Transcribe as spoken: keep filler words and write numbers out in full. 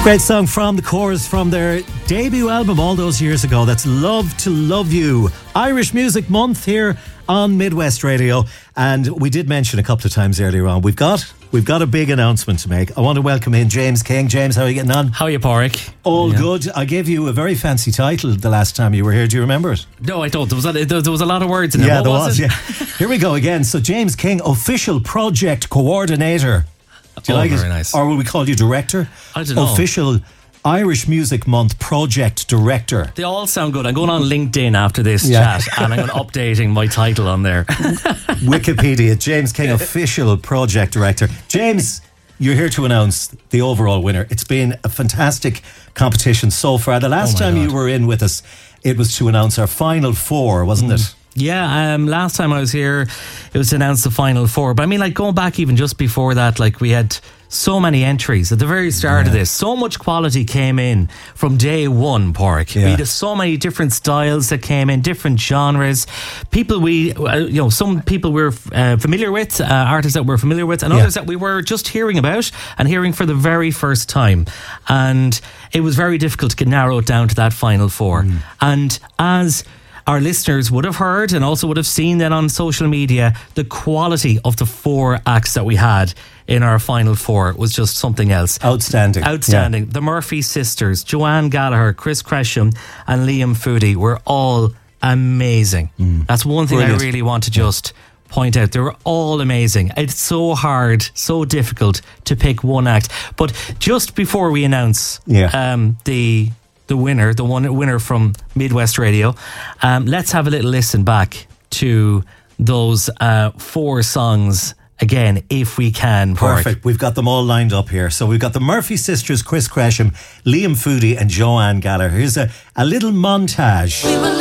Great song from the Corrs from their debut album all those years ago. That's Love to Love You. Irish Music Month here on Midwest Radio. And we did mention a couple of times earlier on, we've got we've got a big announcement to make. I want to welcome in James King. James, how are you getting on? How are you, Pádraig? All yeah. good. I gave you a very fancy title the last time you were here. Do you remember it? No, I don't. There was a, there was a lot of words in it. Yeah, what there was, was. it? Yeah. Here we go again. So James King, official project coordinator. Do you oh, like very it? Nice. Or will we call you director? I don't know. Official Irish Music Month project director. They all sound good. I'm going on LinkedIn after this yeah. chat and I'm going to updating my title on there. Wikipedia, James King, official project director. James, you're here to announce the overall winner. It's been a fantastic competition so far. The last oh time God. you were in with us, it was to announce our final four, wasn't mm. it? Yeah, um, last time I was here, it was to announce the final four. But I mean, like going back even just before that, like we had so many entries at the very start yeah. of this. So much quality came in from day one, Pádraig. Yeah. We had so many different styles that came in, different genres. People we, uh, you know, some people we we're uh, familiar with, uh, artists that we're familiar with, and yeah. others that we were just hearing about and hearing for the very first time. And it was very difficult to get narrowed down to that final four. Mm. And as our listeners would have heard and also would have seen then on social media, the quality of the four acts that we had in our final four was just something else. Outstanding. Outstanding. Yeah. The Murphy sisters, Joanne Gallagher, Chris Cresham and Liam Foodie were all amazing. Mm. That's one thing Brilliant. I really want to just point out. They were all amazing. It's so hard, so difficult to pick one act. But just before we announce yeah. um, the... the winner, the one winner from Midwest Radio. Um, let's have a little listen back to those uh, four songs again, if we can. Perfect. Pádraig. We've got them all lined up here. So we've got the Murphy sisters, Chris Cresham, Liam Foodie and Joanne Gallagher. Here's a, a little montage. We